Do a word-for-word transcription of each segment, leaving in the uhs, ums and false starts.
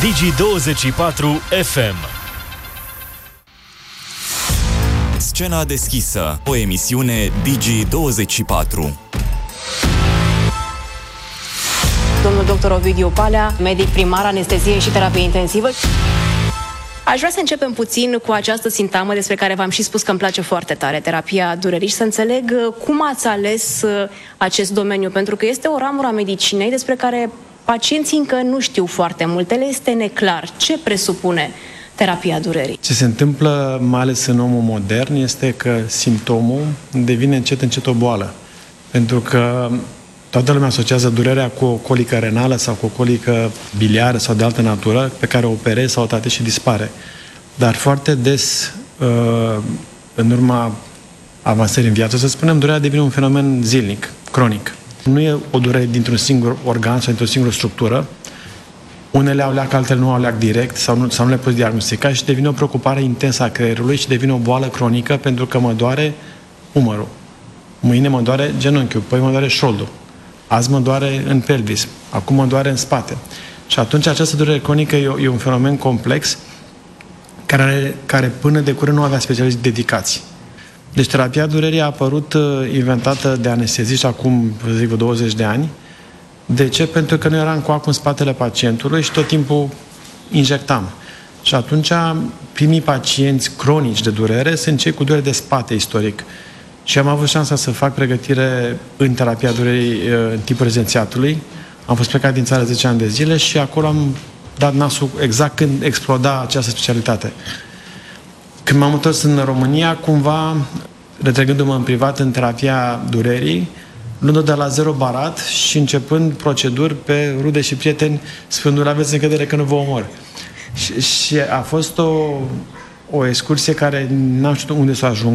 Digi douăzeci și patru F M. Scena deschisă, o emisiune Digi douăzeci și patru. Domnul doctor Ovidiu Palea, medic primar, anestezie și terapie intensivă. Aș vrea să începem puțin cu această sintagmă despre care v-am și spus că îmi place foarte tare, terapia durerii, și să înțeleg cum ați ales acest domeniu, pentru că este o ramură a medicinei despre care pacienții încă nu știu foarte multe, le este neclar. Ce presupune terapia durerii? Ce se întâmplă, mai ales în omul modern, este că simptomul devine încet încet o boală. Pentru că toată lumea asociază durerea cu o colică renală sau cu o colică biliară sau de altă natură, pe care o operezi sau o tratezi și dispare. Dar foarte des, în urma avansării în viață, să spunem, durerea devine un fenomen zilnic, cronic. Nu e o durere dintr-un singur organ sau dintr-o singură structură. Unele au leac, altele nu au leac direct sau nu, sau nu le poți diagnostica și devine o preocupare intensă a creierului și devine o boală cronică pentru că mă doare umărul. Mâine mă doare genunchiul, păi mă doare șoldul. Azi mă doare în pelvis, acum mă doare în spate. Și atunci această durere cronică e, e un fenomen complex care, care până de curând nu avea specialiști dedicați. Deci terapia durerii a apărut inventată de anesteziști acum, vă zic, douăzeci de ani. De ce? Pentru că nu eram cu acul în spatele pacientului și tot timpul injectam. Și atunci primii pacienți cronici de durere sunt cei cu durere de spate istoric. Și am avut șansa să fac pregătire în terapia durerii în timpul rezidențiatului. Am fost plecat din țară zece ani de zile și acolo am dat nasul exact când exploda această specialitate. Când m-am întors în România, cumva, retrăgându-mă în privat în terapia durerii, luând-o de la zero barat și începând proceduri pe rude și prieteni, spunându-le, aveți încredere că nu vă omor. Și, și a fost o, o excursie care n-am știut unde să ajung.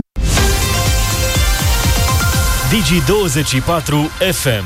Digi douăzeci și patru F M.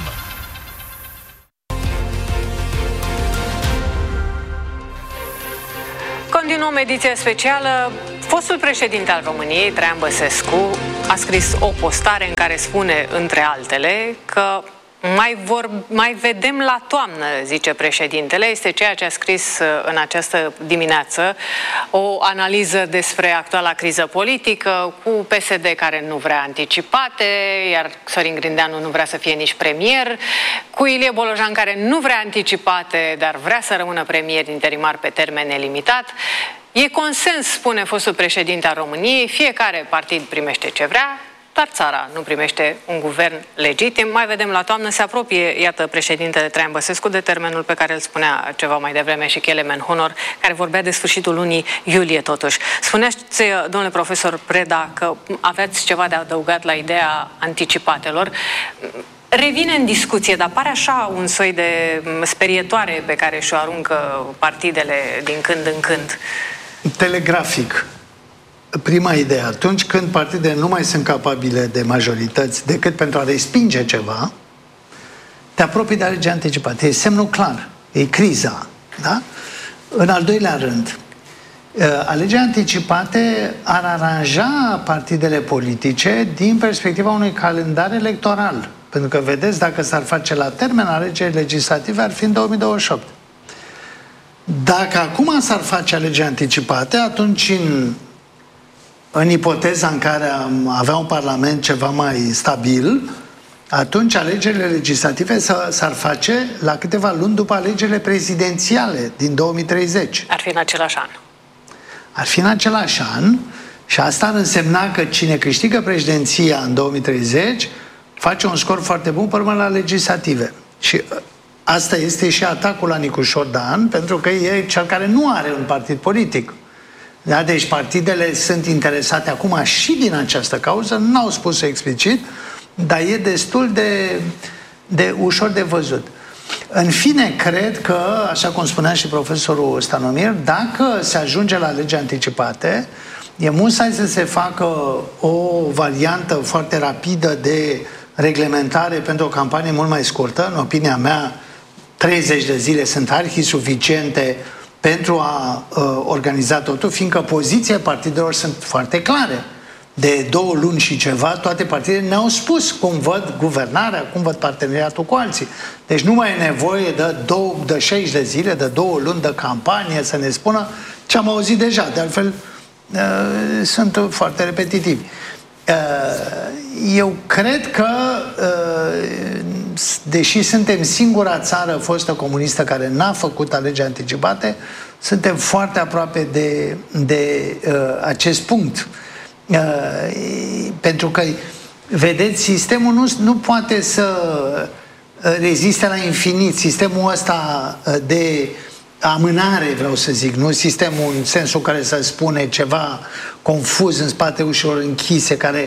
Continuăm ediția specială. Fostul președinte al României, Traian Băsescu, a scris o postare în care spune, între altele, că mai, vor, mai vedem la toamnă, zice președintele. Este ceea ce a scris în această dimineață, o analiză despre actuala criză politică, cu P S D care nu vrea anticipate, iar Sorin Grindeanu nu vrea să fie nici premier, cu Ilie Bolojan care nu vrea anticipate, dar vrea să rămână premier interimar pe termen nelimitat. E consens, spune fostul președinte al României, fiecare partid primește ce vrea, dar țara nu primește un guvern legitim. Mai vedem la toamnă, se apropie, iată, președintele Traian Băsescu de termenul pe care îl spunea ceva mai devreme și Kelemen Honor, care vorbea de sfârșitul lunii iulie totuși. Spuneați, domnule profesor Preda, că aveați ceva de adăugat la ideea anticipatelor. Revine în discuție, dar pare așa un soi de sperietoare pe care și-o aruncă partidele din când în când. Telegrafic. Prima idee, atunci când partidele nu mai sunt capabile de majorități decât pentru a respinge ceva, te apropii de alegeri anticipate. E semnul clar. E criza. Da? În al doilea rând, alegeri anticipate ar aranja partidele politice din perspectiva unui calendar electoral. Pentru că, vedeți, dacă s-ar face la termen, alegeri legislative ar fi în două mii douăzeci și opt. Dacă acum s-ar face alegeri anticipate, atunci în În ipoteza în care am avea un parlament ceva mai stabil, atunci alegerile legislative s-ar face la câteva luni după alegerile prezidențiale din două mii treizeci. Ar fi în același an. Ar fi în același an și asta ar însemna că cine câștigă președinția în două mii treizeci face un scor foarte bun pe urmă la legislative. Și asta este și atacul la Nicușor Dan, pentru că e cel care nu are un partid politic. Da? Deci partidele sunt interesate acum și din această cauză, n-au spus explicit, dar e destul de, de ușor de văzut. În fine, cred că, așa cum spunea și profesorul Stanomir, dacă se ajunge la legi anticipate, e musai să se facă o variantă foarte rapidă de reglementare pentru o campanie mult mai scurtă. În opinia mea, treizeci de zile sunt arhi suficiente pentru a uh, organiza totul, fiindcă pozițiile partidelor sunt foarte clare. de două luni și ceva, toate partidele ne-au spus cum văd guvernarea, cum văd parteneriatul cu alții. Deci nu mai e nevoie de, două, de șaizeci de zile, de două luni de campanie să ne spună ce am auzit deja. De altfel, uh, sunt foarte repetitivi. Uh, eu cred că, uh, deși suntem singura țară fostă comunistă care n-a făcut alegeri anticipate, suntem foarte aproape de, de uh, acest punct. Uh, pentru că, vedeți, sistemul nu, nu poate să reziste la infinit. Sistemul ăsta de amânare, vreau să zic, nu sistemul în sensul care să spune ceva confuz în spate ușilor închise, care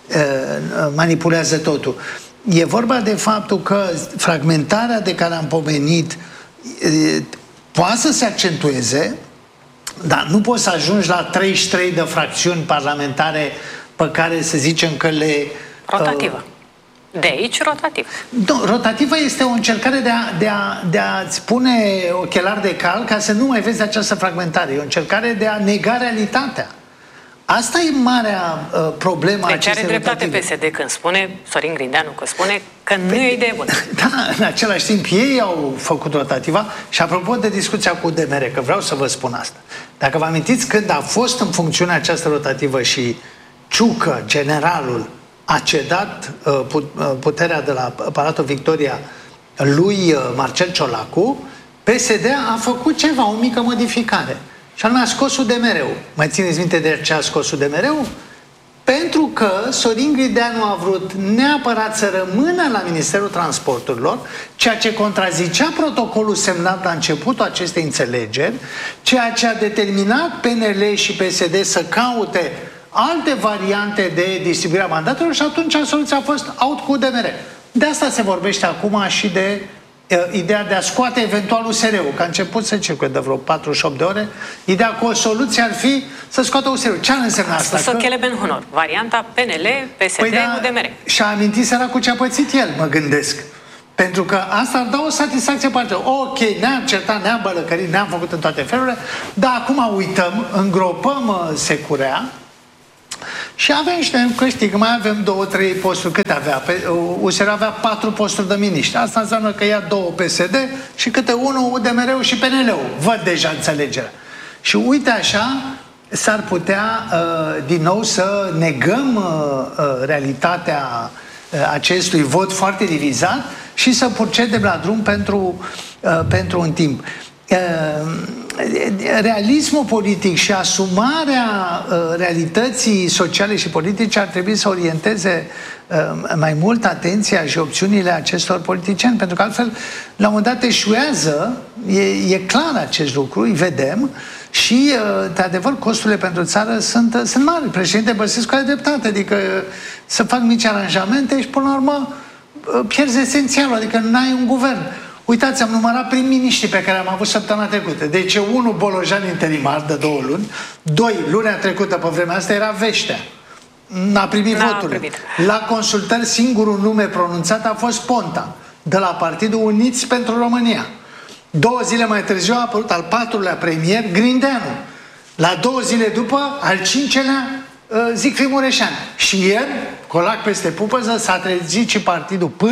uh, manipulează totul. E vorba de faptul că fragmentarea de care am pomenit uh, poate să se accentueze, dar nu poți să ajungi la treizeci și trei de fracțiuni parlamentare pe care să zicem că le... Rotativă. De aici, rotativă. Nu, rotativă este o încercare de, a, de, a, de a-ți pune ochelari de cal ca să nu mai vezi această fragmentare. E o încercare de a nega realitatea. Asta e marea uh, problemă. Deci are dreptate P S D când spune, Sorin Grindeanu că spune că nu e idee bună. Da, în același timp ei au făcut rotativa și apropo de discuția cu D M R, că vreau să vă spun asta. Dacă vă amintiți când a fost în funcțiune această rotativă și Ciucă, generalul, a cedat uh, puterea de la Palatul Victoria lui uh, Marcel Ciolacu, P S D a făcut ceva, o mică modificare. Și anume a scos U D M R-ul. Mai țineți minte de ce a scos U D M R-ul? Pentru că Sorin Grindeanu a vrut neapărat să rămână la Ministerul Transporturilor, ceea ce contrazicea protocolul semnat la începutul acestei înțelegeri, ceea ce a determinat P N L și P S D să caute alte variante de distribuire a mandatelor și atunci soluția a fost out cu U D M R. De asta se vorbește acum și de uh, ideea de a scoate eventual U S R-ul, că a început să circule de vreo patruzeci și opt de ore, ideea că o soluție ar fi să scoată U S R-ul. Ce ar însemna asta? Să chele ben honor. Varianta P N L, P S D, păi da, U D M R. Și-a amintit săracul ce a pățit el, mă gândesc. Pentru că asta ar da o satisfacție parte. Ok, ne-am certat, ne-am bălăcărit, ne-am făcut în toate felurile, dar acum uităm, îngropăm uh, securea. Și avem niște câștig, mai avem două, trei posturi. Câte avea? U S R avea patru posturi de miniștri. Asta înseamnă că ia două P S D și câte unul U D M R-ul și P N L-ul. Văd deja înțelegerea. Și uite așa, s-ar putea uh, din nou să negăm uh, realitatea uh, acestui vot foarte divizat și să procedem la drum pentru, uh, pentru un timp. Realismul politic și asumarea realității sociale și politice ar trebui să orienteze mai mult atenția și opțiunile acestor politicieni, pentru că altfel la un moment dat eșuează, e, e clar acest lucru, îi vedem și de adevăr costurile pentru țară sunt, sunt mari. Președinte Băsescu are dreptate, adică să fac mici aranjamente și până la urmă pierzi esențialul, adică n-ai un guvern. Uitați, am numărat prim-miniștrii pe care am avut săptămâna trecută. Deci unu Bolojan interimar de două luni, doi, lunea trecută pe vremea asta era Veștea. N-a primit voturile. La consultări singurul nume pronunțat a fost Ponta, de la Partidul Uniți pentru România. Două zile mai târziu a apărut al patrulea premier, Grindeanu. La două zile după, al cincelea, Zicfried Mureșan. Și ieri, colac peste pupăză, s-a trezit și Partidul Pâr,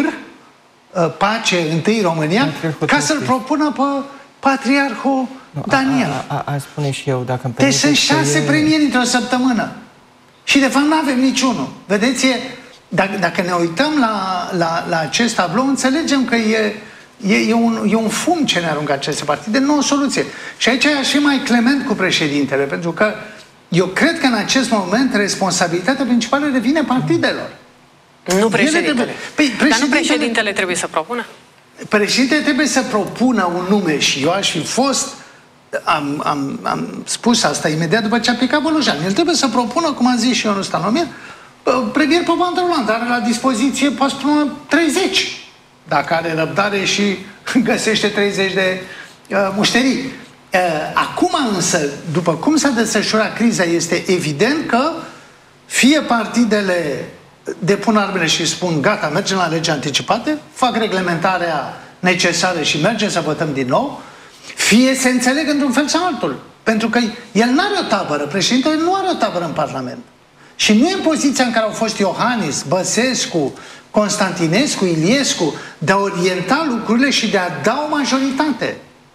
Pace, întâi România, ca să-l propună pe Patriarhul Daniel. A, a, a, a spune și eu, dacă îmi deci sunt șase e... premieri într-o săptămână. Și de fapt nu avem niciunul. Vedeți, e, dacă, dacă ne uităm la, la, la acest tablou, înțelegem că e, e, e, un, e un fum ce ne aruncă aceste partide, nu o soluție. Și aici aș fi mai clement cu președintele, pentru că eu cred că în acest moment responsabilitatea principală revine partidelor. Nu președintele. Păi, președintele. Dar nu președintele trebuie să propună? Președintele trebuie să propună un nume și eu aș fi fost, am, am, am spus asta imediat după ce a picat Bolojan. El trebuie să propună, cum am zis și eu în Stanomir, premier pe bandă rulantă. Are la dispoziție, poate spune, treizeci. Dacă are răbdare și găsește treizeci de uh, mușterii. Uh, acum însă, după cum s-a desfășurat criza, este evident că fie partidele depun armele și spun gata, mergem la legi anticipate, fac reglementarea necesară și mergem să votăm din nou, fie se înțeleg într-un fel sau altul. Pentru că el nu are o tabără, președintele nu are o tabără în Parlament. Și nu e în poziția în care au fost Iohannis, Băsescu, Constantinescu, Iliescu, de a orienta lucrurile și de a da o majoritate.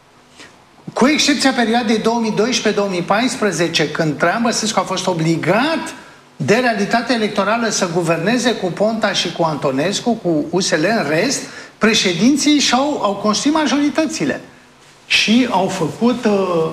Cu excepția perioadei două mii doisprezece două mii paisprezece, când Traian Băsescu a fost obligat de realitatea electorală să guverneze cu Ponta și cu Antonescu, cu U S L, în rest, președinții și-au au construit majoritățile. Și au făcut uh,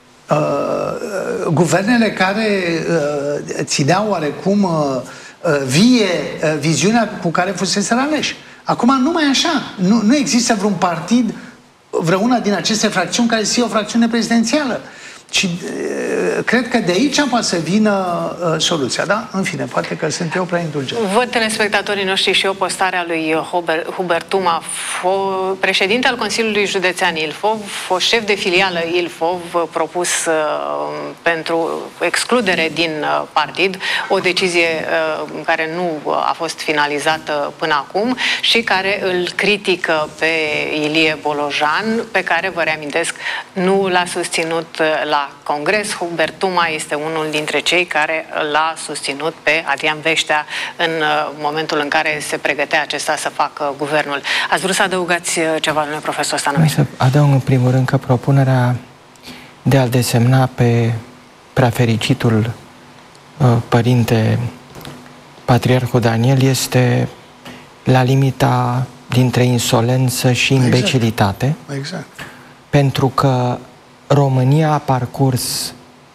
uh, guvernele care uh, țineau oarecum uh, vie uh, viziunea cu care fusese aleși. Acum nu mai e așa. Nu, nu există vreun partid, vreuna din aceste fracțiuni care să fie o fracțiune prezidențială. Și uh, cred că de aici poate să vină uh, soluția, da? În fine, poate că sunt eu prea indulgent. Văd telespectatorii noștri și o postare a lui Hubert, Hubert Tuma, președinte al Consiliului Județean Ilfov, fost șef de filială Ilfov, propus uh, pentru excludere din uh, partid, o decizie uh, care nu a fost finalizată până acum și care îl critică pe Ilie Bolojan, pe care, vă reamintesc, nu l-a susținut la la Congres. Hubert Tuma este unul dintre cei care l-a susținut pe Adrian Veștea în momentul în care se pregătea acesta să facă guvernul. Ați vrut să adăugați ceva, domnule profesor Stanovici? Să adaug în primul rând că propunerea de a desemna pe preafericitul uh, părinte Patriarhul Daniel este la limita dintre insolență și imbecilitate. Exact. Exact. Pentru că România a parcurs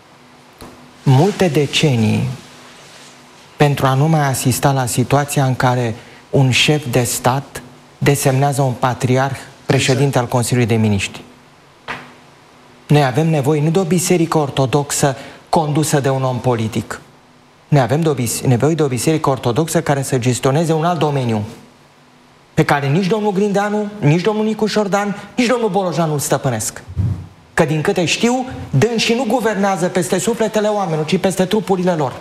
multe decenii pentru a nu mai asista la situația în care un șef de stat desemnează un patriarh președinte exact. al Consiliului de Miniștri. Noi avem nevoie nu de o biserică ortodoxă condusă de un om politic. Noi avem de o nevoie de o biserică ortodoxă care să gestioneze un alt domeniu pe care nici domnul Grindeanu, nici domnul Nicu Șordan, nici domnul Bolojan nu-l stăpânesc. Că din câte știu, dânsii nu guvernează peste sufletele oamenilor, ci peste trupurile lor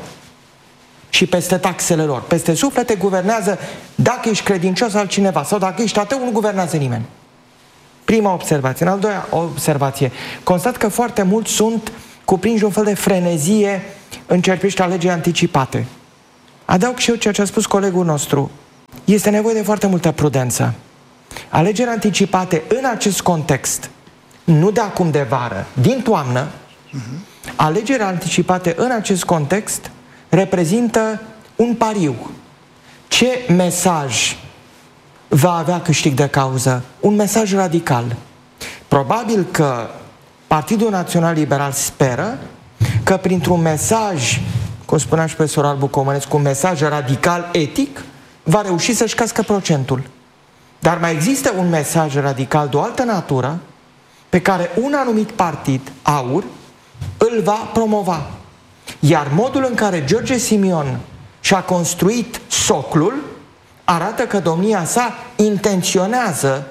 și peste taxele lor. Peste suflete guvernează dacă ești credincios altcineva sau dacă ești ateu, nu guvernează nimeni. Prima observație. În al doilea observație, constat că foarte mulți sunt cuprinși un fel de frenezie în ce privește alegeri anticipate. Adaug și eu ceea ce a spus colegul nostru. Este nevoie de foarte multă prudență. Alegeri anticipate în acest context, nu de acum de vară, din toamnă, uh-huh. alegeri anticipate în acest context reprezintă un pariu. Ce mesaj va avea câștig de cauză? Un mesaj radical. Probabil că Partidul Național Liberal speră că printr-un mesaj, cum spunea și profesorul Albu Comănescu, un mesaj radical etic, va reuși să-și cască procentul. Dar mai există un mesaj radical de o altă natură pe care un anumit partid, AUR, îl va promova. Iar modul în care George Simion și-a construit soclul arată că domnia sa intenționează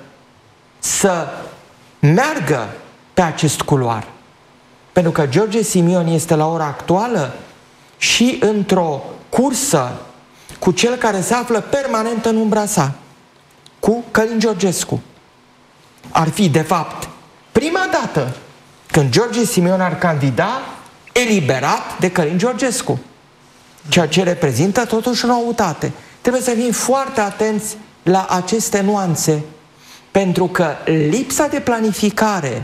să meargă pe acest culoar. Pentru că George Simion este la ora actuală și într-o cursă cu cel care se află permanent în umbra sa, cu Călin Georgescu. Ar fi, de fapt, prima dată când George Simion ar candida eliberat de Călin Georgescu, ceea ce reprezintă totuși o noutate. Trebuie să fim foarte atenți la aceste nuanțe, pentru că lipsa de planificare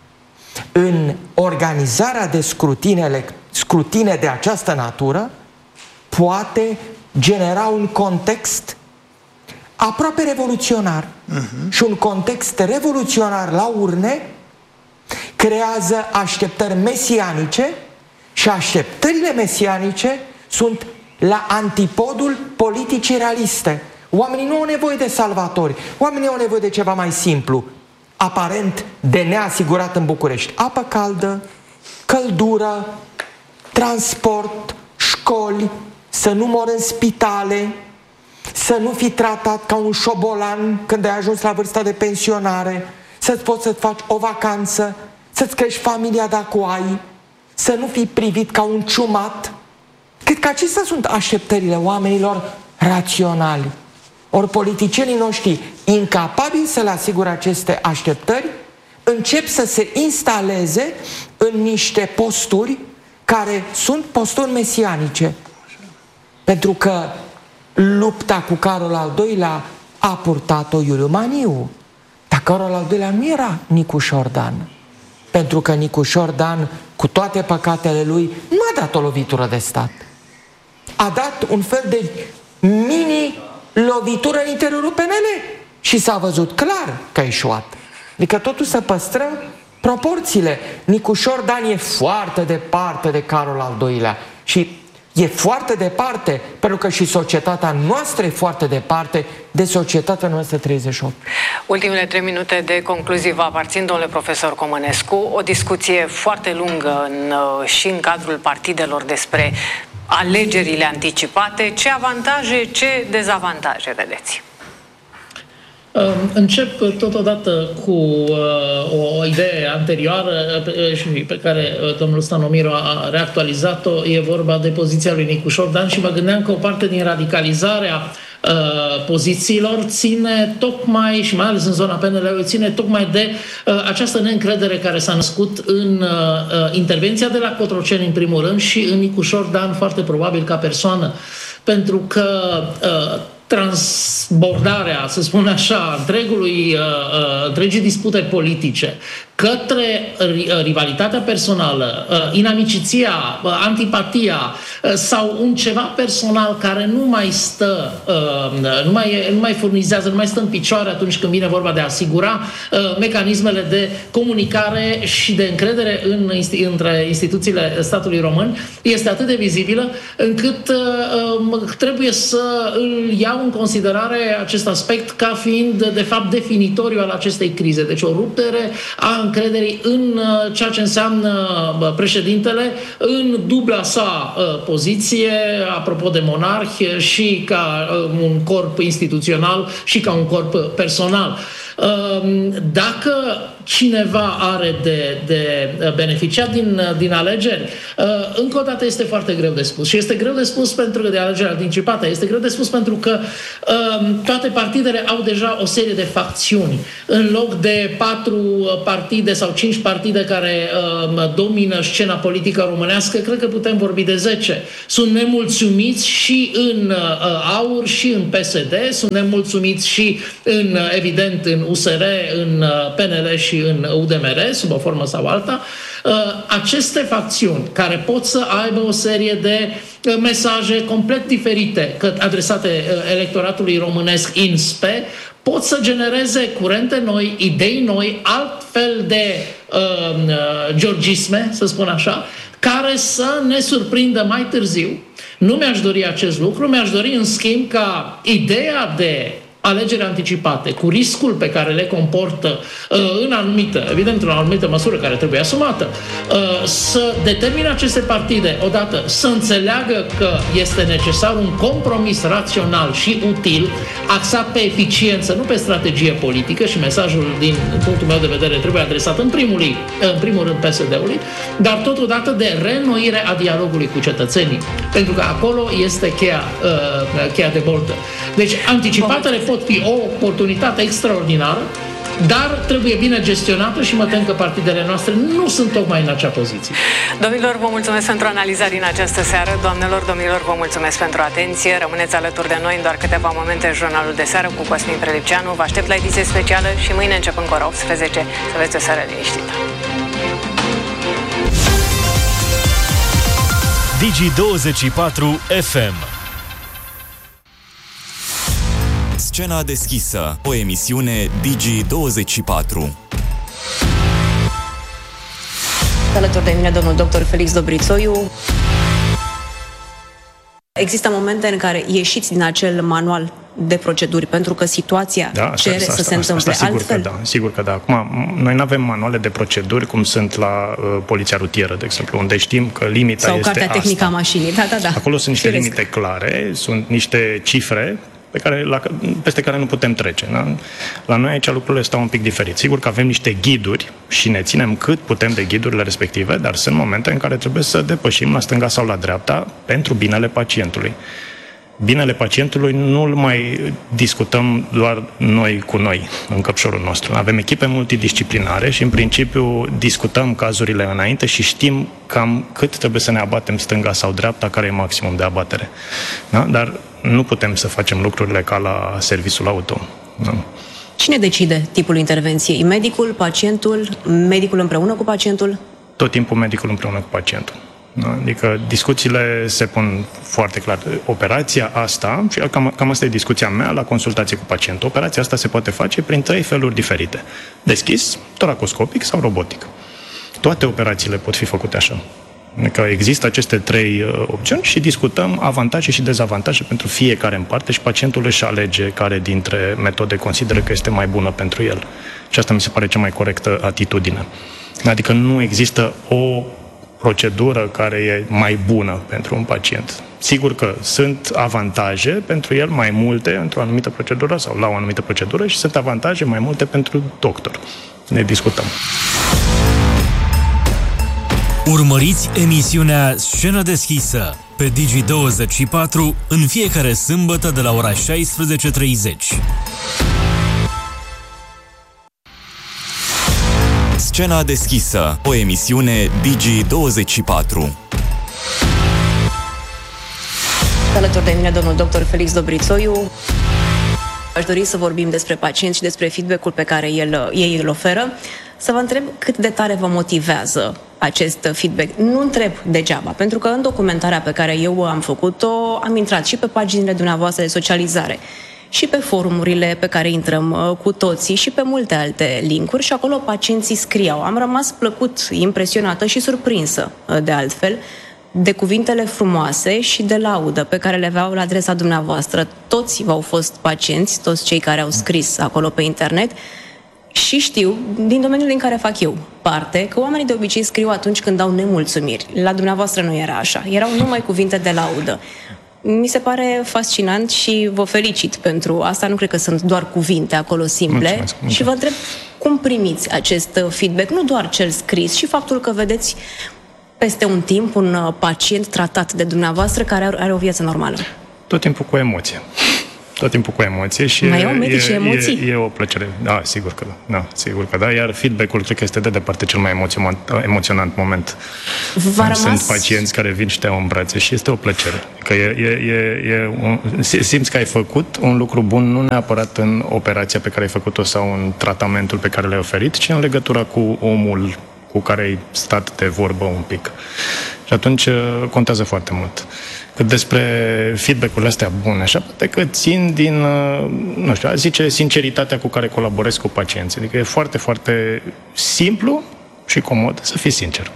în organizarea de scrutine, scrutine de această natură poate genera un context aproape revoluționar. Uh-huh. Și un context revoluționar la urne creează așteptări mesianice și așteptările mesianice sunt la antipodul politicii realiste. Oamenii nu au nevoie de salvatori, oamenii au nevoie de ceva mai simplu, aparent de neasigurat în București. Apă caldă, căldură, transport, școli, să nu mor în spitale, să nu fi tratat ca un șobolan când ai ajuns la vârsta de pensionare, să-ți poți să-ți faci o vacanță, să-ți crești familia dacă o ai, să nu fii privit ca un ciumat. Cred că acestea sunt așteptările oamenilor raționali. Ori politicienii noștri, incapabili să le asigure aceste așteptări, încep să se instaleze în niște posturi care sunt posturi mesianice. Pentru că lupta cu Carol al doilea a purtat-o Iuliu Maniu. Dar Carol al doilea nu era Nicu Șordan. Pentru că Nicu Șordan, cu toate păcatele lui, nu a dat o lovitură de stat. A dat un fel de mini-lovitură în interiorul P N L și s-a văzut clar că a eșuat. Adică totuși să păstrăm proporțiile. Nicu Șordan e foarte departe de Carol al doilea și e foarte departe, pentru că și societatea noastră e foarte departe de societatea noastră treizeci și opt. Ultimele trei minute de concluzii vă aparțin, domnule profesor Comănescu. O discuție foarte lungă în, și în cadrul partidelor despre alegerile anticipate. Ce avantaje, ce dezavantaje vedeți? Încep totodată cu uh, o idee anterioară și pe care domnul Stanomiro a reactualizat-o. E vorba de poziția lui Nicu Șordan și mă gândeam că o parte din radicalizarea uh, pozițiilor ține tocmai, și mai ales în zona P N L-ului, ține tocmai de uh, această neîncredere care s-a născut în uh, intervenția de la Cotroceni în primul rând și în Nicu Șordan foarte probabil ca persoană. Pentru că uh, transbordarea, să spun așa, întregului, uh, întregii dispute politice către rivalitatea personală, uh, inamiciția, uh, antipatia uh, sau un ceva personal care nu mai stă, uh, nu, mai, nu mai furnizează, nu mai stă în picioare atunci când vine vorba de a asigura uh, mecanismele de comunicare și de încredere în, între instituțiile statului român, este atât de vizibilă încât uh, trebuie să îl iau în considerare acest aspect ca fiind de fapt definitoriu al acestei crize. Deci o ruptere a încrederii în ceea ce înseamnă președintele, în dubla sa poziție, apropo de monarh, și ca un corp instituțional și ca un corp personal. Dacă cineva are de, de beneficiat din, din alegeri, încă o dată este foarte greu de spus. Și este greu de spus pentru că de alegeri anticipate, este greu de spus pentru că toate partidele au deja o serie de facțiuni. În loc de patru partide sau cinci partide care domină scena politică românească, cred că putem vorbi de zece. Sunt nemulțumiți și în AUR și în P S D, sunt nemulțumiți și în, evident, în U S R, în P N L și în U D M R, sub o formă sau alta. Aceste facțiuni care pot să aibă o serie de mesaje complet diferite adresate electoratului românesc in spe, pot să genereze curente noi, idei noi, altfel de uh, georgisme, să spun așa, care să ne surprindă mai târziu. Nu mi-aș dori acest lucru, mi-aș dori în schimb ca ideea de alegeri anticipate, cu riscul pe care le comportă uh, în anumită, evident, în anumită măsură care trebuie asumată, uh, să determine aceste partide, odată, să înțeleagă că este necesar un compromis rațional și util, axat pe eficiență, nu pe strategie politică, și mesajul, din punctul meu de vedere, trebuie adresat în primul, în primul rând P S D-ului, dar totodată de reînnoire a dialogului cu cetățenii, pentru că acolo este cheia, uh, cheia de boltă. Deci, anticipatele pot fi o oportunitate extraordinară, dar trebuie bine gestionată și mă tem că partidele noastre nu sunt tocmai în acea poziție. Domnilor, vă mulțumesc pentru analiza din această seară. Doamnelor, domnilor, vă mulțumesc pentru atenție. Rămâneți alături de noi în doar câteva momente. Jurnalul de seară cu Cosmin Prelipceanu. Vă aștept la ediție specială și mâine începând cu ora optsprezece. Să aveți o seară liniștită. Digi douăzeci și patru F M. Scena deschisă, o emisiune Digi douăzeci și patru. Alături de mine domnul doctor Felix Dobrițoiu. Există momente în care ieșiți din acel manual de proceduri, pentru că situația da, asta, cere asta, să asta, se întâmple asta, sigur altfel? Că da, sigur că da. Acum, noi nu avem manuale de proceduri cum sunt la uh, poliția rutieră, de exemplu, unde știm că limita sau este cartea tehnică a mașinii. Da, da, da. Acolo sunt niște Firesc. limite clare, sunt niște cifre pe care, la, peste care nu putem trece. Da? La noi aici lucrurile stau un pic diferit. Sigur că avem niște ghiduri și ne ținem cât putem de ghidurile respective, dar sunt momente în care trebuie să depășim la stânga sau la dreapta pentru binele pacientului. binele pacientului nu-l mai discutăm doar noi cu noi, în căpșorul nostru. Avem echipe multidisciplinare și, în principiu, discutăm cazurile înainte și știm cam cât trebuie să ne abatem stânga sau dreapta, care e maximum de abatere. Da? Dar nu putem să facem lucrurile ca la serviciul auto. Da? Cine decide tipul intervenției? Medicul, pacientul, medicul împreună cu pacientul? Tot timpul medicul împreună cu pacientul. Adică discuțiile se pun foarte clar. Operația asta, și cam, cam asta e discuția mea la consultație cu pacientul, operația asta se poate face prin trei feluri diferite. Deschis, toracoscopic sau robotic. Toate operațiile pot fi făcute așa. Adică există aceste trei uh, opțiuni și discutăm avantaje și dezavantaje pentru fiecare în parte și pacientul își alege care dintre metode consideră că este mai bună pentru el. Și asta mi se pare cea mai corectă atitudine. Adică nu există o procedură care e mai bună pentru un pacient. Sigur că sunt avantaje pentru el mai multe într-o anumită procedură sau la o anumită procedură și sunt avantaje mai multe pentru doctor. Ne discutăm. Urmăriți emisiunea Scenă deschisă pe Digi douăzeci și patru în fiecare sâmbătă de la ora șaisprezece treizeci. Scena deschisă, o emisiune Digi douăzeci și patru. Alături de mine domnul doctor Felix Dobrițoiu. Aș dori să vorbim despre pacient și despre feedback-ul pe care el, ei îl oferă. Să vă întreb cât de tare vă motivează acest feedback. Nu întreb degeaba, pentru că în documentarea pe care eu am făcut-o, am intrat și pe paginile dumneavoastră de socializare, și pe forumurile pe care intrăm uh, cu toții și pe multe alte linkuri și acolo pacienții scriau. Am rămas plăcut, impresionată și surprinsă, uh, de altfel, de cuvintele frumoase și de laudă pe care le aveau la adresa dumneavoastră. Toți v-au fost pacienți, toți cei care au scris acolo pe internet și știu, din domeniul din care fac eu parte, că oamenii de obicei scriu atunci când au nemulțumiri. La dumneavoastră nu era așa. Erau numai cuvinte de laudă. Mi se pare fascinant și vă felicit pentru asta. Nu cred că sunt doar cuvinte acolo simple. Mulțumesc, mulțumesc. Și vă întreb cum primiți acest feedback, nu doar cel scris, și faptul că vedeți peste un timp un pacient tratat de dumneavoastră care are o viață normală. Tot timpul cu emoție. Tot timpul cu emoție și mai au medici e, emoții? E, e o plăcere. Da, sigur că da. da. Sigur că da. Iar feedback-ul cred că este de departe cel mai emoționant, emoționant moment. V-a Sunt rămas... pacienți care vin și te iau în brațe și este o plăcere. Că e, e, e, e un, simți că ai făcut un lucru bun, nu neapărat în operația pe care ai făcut-o sau în tratamentul pe care l-ai oferit, ci în legătura cu omul cu care ai stat de vorbă un pic. Și atunci contează foarte mult. Cât despre feedback-urile astea bune, așa, poate că țin din, nu știu, a zice, sinceritatea cu care colaborez cu pacienții. Adică e foarte, foarte simplu și comod să fii sincer.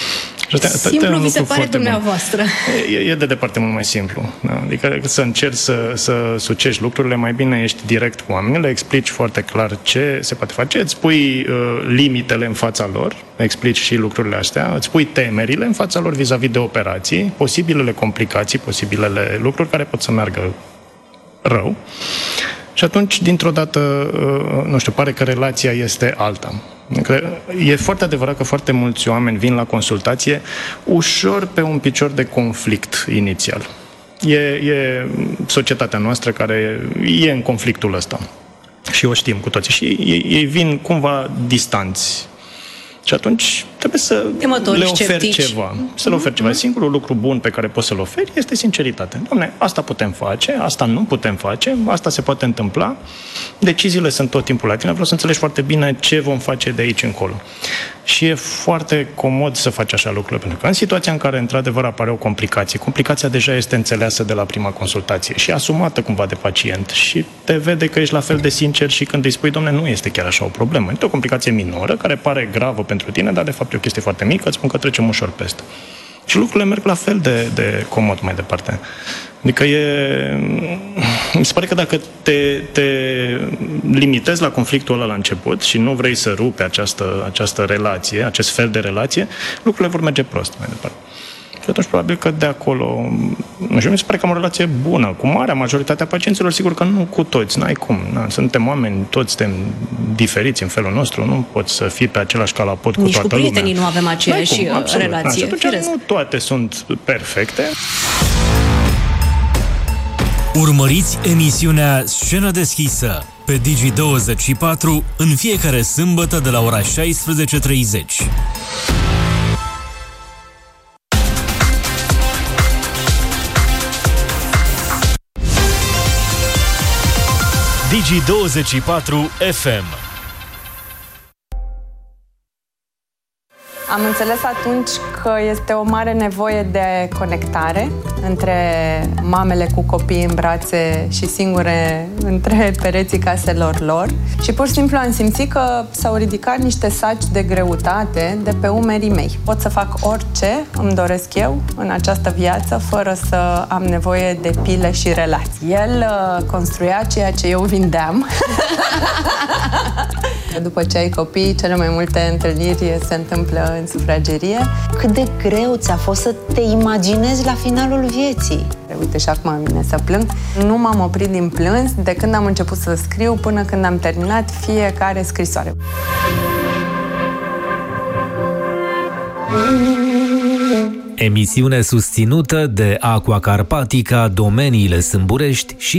Simplu vi se pare dumneavoastră. E, e de departe mult mai simplu. Da? Adică să încerci să, să sucești lucrurile, mai bine ești direct cu oamenii, le explici foarte clar ce se poate face, îți pui uh, limitele în fața lor, explici și lucrurile astea, îți pui temerile în fața lor vis-a-vis de operații, posibilele complicații, posibilele lucruri care pot să meargă rău. Și atunci, dintr-o dată, uh, nu știu, pare că relația este alta. E foarte adevărat că foarte mulți oameni vin la consultație ușor pe un picior de conflict inițial. E, e societatea noastră care e în conflictul ăsta. Și o știm cu toții. Și ei, ei vin cumva distanți. Și atunci trebuie să le oferi sceptici. ceva. Să le oferi ceva. Singurul lucru bun pe care poți să-l oferi este sinceritatea. Doamne, asta putem face, asta nu putem face, asta se poate întâmpla. Deciziile sunt tot timpul la tine. Vreau să înțelegi foarte bine ce vom face de aici încolo. Și e foarte comod să faci așa lucrurile. Pentru că în situația în care, într-adevăr, apare o complicație, complicația deja este înțeleasă de la prima consultație și asumată cumva de pacient și te vede că ești la fel de sincer și când îi spui, domne, nu este chiar așa o problemă. Este o complicație minoră care pare gravă pentru tine, dar de fapt e o chestie foarte mică, îți spun că trecem ușor peste. Și lucrurile merg la fel de, de comod mai departe. Adică e... Mi se pare că dacă te, te limitezi la conflictul ăla la început și nu vrei să rupi această, această relație, acest fel de relație, lucrurile vor merge prost mai departe. Și atunci probabil că de acolo, nu știu, mi se pare că am o relație bună cu marea majoritatea pacienților, sigur că nu cu toți, n-ai cum. Na, suntem oameni, toți suntem diferiți în felul nostru, nu poți să fii pe același calapot cu Nici toată lumea. Nici cu lumea. prietenii nu avem aceeași cum, absolut, relație. Na, și atunci nu toate sunt perfecte. Urmăriți emisiunea Scenă deschisă pe Digi douăzeci și patru în fiecare sâmbătă de la ora șaisprezece și treizeci. Digi douăzeci și patru F M. Am înțeles atunci că este o mare nevoie de conectare între mamele cu copii în brațe și singure între pereții caselor lor și pur și simplu am simțit că s-au ridicat niște saci de greutate de pe umerii mei. Pot să fac orice îmi doresc eu în această viață fără să am nevoie de pile și relații. El uh, construia ceea ce eu vindeam. După ce ai copii, cele mai multe întâlniri se întâmplă în sufragerie. Cât de greu ți-a fost să te imaginezi la finalul vieții? Uite, și acum îmi vine să plâng. Nu m-am oprit din plâns de când am început să scriu până când am terminat fiecare scrisoare. Emisiune susținută de Aqua Carpatica, Domeniile Sâmburești și